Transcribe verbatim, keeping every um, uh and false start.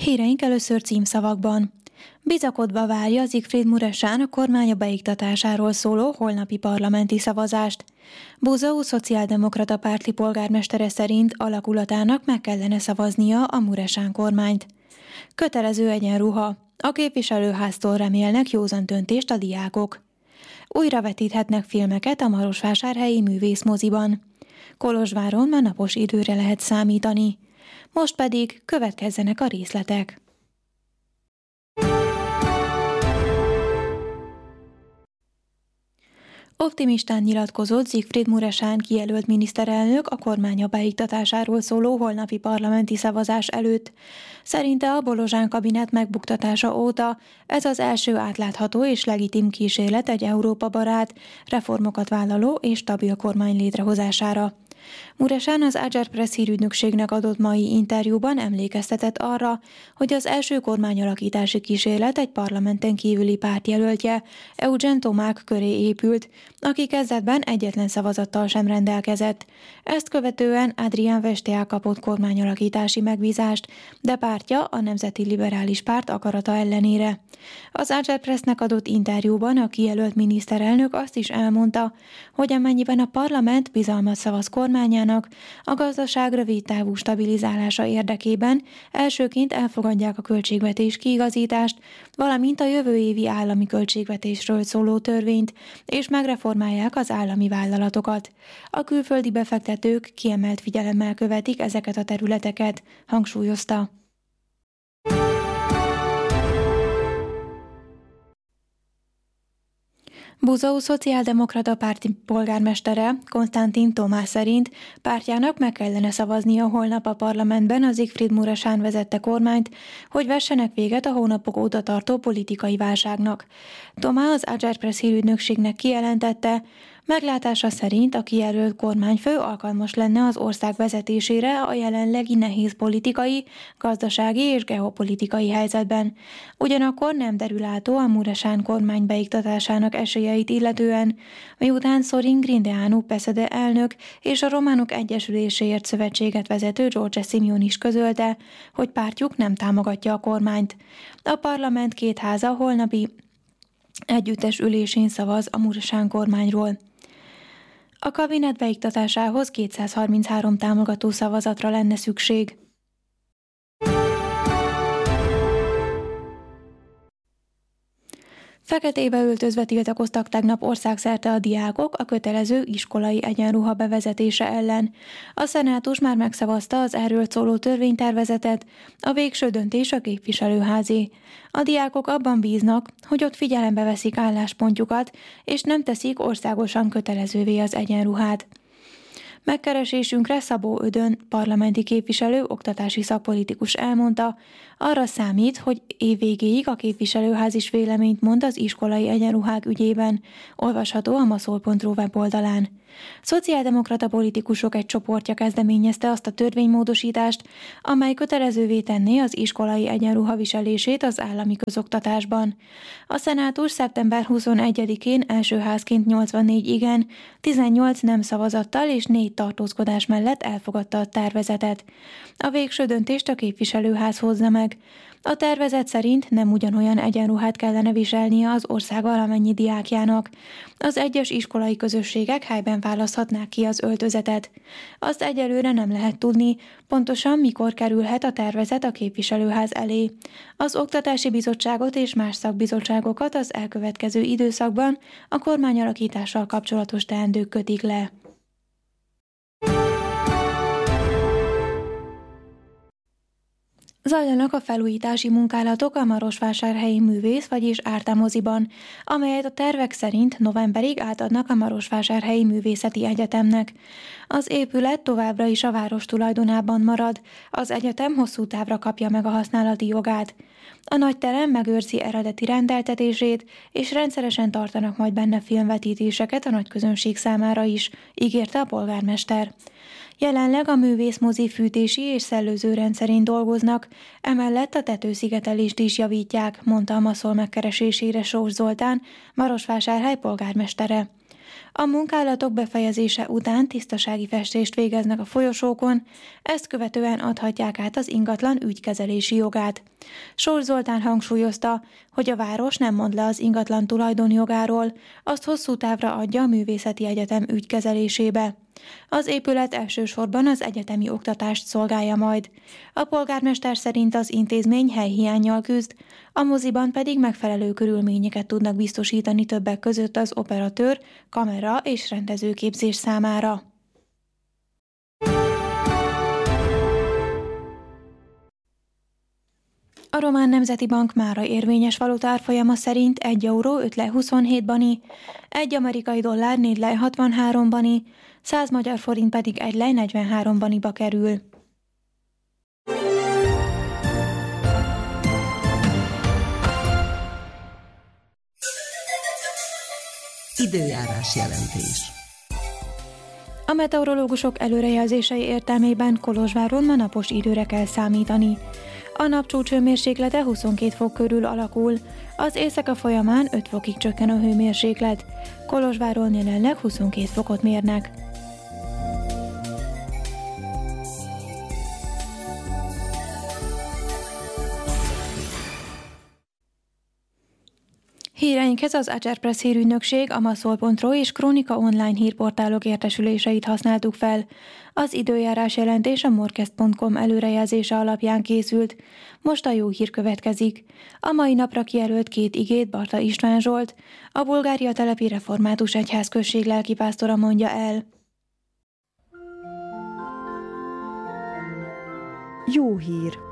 Híreink először címszavakban. Bizakodva várja Siegfried Mureșan a kormánya beiktatásáról szóló holnapi parlamenti szavazást. Buzău szociáldemokrata párti polgármestere szerint alakulatának meg kellene szavaznia a Mureșan kormányt. Kötelező egyenruha. A képviselőháztól remélnek józan döntést a diákok. Újra vetíthetnek filmeket a Marosvásárhelyi művészmoziban. Kolozsváron ma napos időre lehet számítani. Most pedig következzenek a részletek. Optimistán nyilatkozott Siegfried Mureșan kijelölt miniszterelnök a kormánya beiktatásáról szóló holnapi parlamenti szavazás előtt. Szerinte a Bolozsán kabinet megbuktatása óta ez az első átlátható és legitim kísérlet egy Európa barát, reformokat vállaló és stabil kormány létrehozására. Mureșan az Agerpres hírügynökségnek adott mai interjúban emlékeztetett arra, hogy az első kormányalakítási kísérlet egy parlamenten kívüli pártjelöltje, Eugen Tomák köré épült, aki kezdetben egyetlen szavazattal sem rendelkezett. Ezt követően Adrian Vestea kapott kormányalakítási megbízást, de pártja a Nemzeti Liberális Párt akarata ellenére. Az Agerpresnek adott interjúban a kijelölt miniszterelnök azt is elmondta, hogy amennyiben a parlament bizalmat szavaz kormányának, a gazdaság rövid távú stabilizálása érdekében elsőként elfogadják a költségvetés kiigazítást, valamint a jövő évi állami költségvetésről szóló törvényt, és megreformálják az állami vállalatokat. A külföldi befektetők kiemelt figyelemmel követik ezeket a területeket, hangsúlyozta. Buzău szociáldemokrata párti polgármestere, Konstantin Tomás szerint pártjának meg kellene szavaznia holnap a parlamentben a Siegfried Mureșan vezette kormányt, hogy vessenek véget a hónapok óta tartó politikai válságnak. Tomás az Agerpres hírügynökségnek kijelentette, meglátása szerint a kijelölt kormányfő alkalmas lenne az ország vezetésére a jelenlegi nehéz politikai, gazdasági és geopolitikai helyzetben. Ugyanakkor nem derülátó a Mureșan kormány beiktatásának esélyeit illetően, miután Sorin Grindeanu P S D elnök és a Románok Egyesüléséért szövetséget vezető George Simeon is közölte, hogy pártjuk nem támogatja a kormányt. A parlament két háza holnapi együttes ülésén szavaz a Mureșan kormányról. A kabinet beiktatásához kétszázharminchárom támogató szavazatra lenne szükség. Feketébe öltözve tiltakoztak tegnap országszerte a diákok a kötelező iskolai egyenruha bevezetése ellen. A szenátus már megszavazta az erről szóló törvénytervezetet, a végső döntés a képviselőházé. A diákok abban bíznak, hogy ott figyelembe veszik álláspontjukat, és nem teszik országosan kötelezővé az egyenruhát. Megkeresésünkre Szabó Ödön parlamenti képviselő, oktatási szakpolitikus elmondta, arra számít, hogy év végéig a képviselőház is véleményt mond az iskolai egyenruhák ügyében, olvasható a maszol pont ru weboldalán. Szociáldemokrata politikusok egy csoportja kezdeményezte azt a törvénymódosítást, amely kötelezővé tenné az iskolai egyenruha viselését az állami közoktatásban. A szenátus szeptember huszonegyedikén elsőházként nyolcvannégy igen, tizennyolc nem szavazattal és négy tartózkodás mellett elfogadta a tervezetet. A végső döntést a képviselőház hozza meg. A tervezet szerint nem ugyanolyan egyenruhát kellene viselnie az ország valamennyi diákjának. Az egyes iskolai közösségek helyben választhatnák ki az öltözetet. Azt egyelőre nem lehet tudni, pontosan mikor kerülhet a tervezet a képviselőház elé. Az Oktatási Bizottságot és más szakbizottságokat az elkövetkező időszakban a kormányalakítással kapcsolatos teendők kötik le. Zajlanak a felújítási munkálatok a Marosvásárhelyi művész, vagyis Árta-moziban, amelyet a tervek szerint novemberig átadnak a Marosvásárhelyi Művészeti Egyetemnek. Az épület továbbra is a város tulajdonában marad, az egyetem hosszú távra kapja meg a használati jogát. A nagyterem megőrzi eredeti rendeltetését, és rendszeresen tartanak majd benne filmvetítéseket a nagyközönség számára is, ígérte a polgármester. Jelenleg a művészmozi fűtési és szellőző rendszerén dolgoznak, emellett a tetőszigetelést is javítják, mondta a maszol megkeresésére Sós Zoltán, Marosvásárhely polgármestere. A munkálatok befejezése után tisztasági festést végeznek a folyosókon, ezt követően adhatják át az ingatlan ügykezelési jogát. Sors Zoltán hangsúlyozta, hogy a város nem mond le az ingatlan tulajdonjogáról, azt hosszú távra adja a Művészeti Egyetem ügykezelésébe. Az épület elsősorban az egyetemi oktatást szolgálja majd. A polgármester szerint az intézmény helyhiánnyal küzd, a moziban pedig megfelelő körülményeket tudnak biztosítani többek között az operatőr, kamera és rendezőképzés számára. A Román Nemzeti Bank mára érvényes valuta árfolyama szerint egy euró öt lej huszonhét bani, egy amerikai dollár négy lej hatvanhárom bani, száz magyar forint pedig egy lej negyvenhárom baniba kerül. Időjárás jelentés. A meteorológusok előrejelzései értelmében Kolozsváron ma napos időre kell számítani. A napcsúcs hőmérséklete huszonkét fok körül alakul, az éjszaka folyamán öt fokig csökken a hőmérséklet. Kolozsváron jelenleg huszonkét fokot mérnek. Híreinkhez az Acerpress hírügynökség, a maszol pont ro és Krónika online hírportálok értesüléseit használtuk fel. Az időjárás jelentés a morkest pont com előrejelzése alapján készült. Most a jó hír következik. A mai napra kijelölt két igét Barta István Zsolt, a Bulgária telepi református egyházközség lelkipásztora mondja el. Jó hír!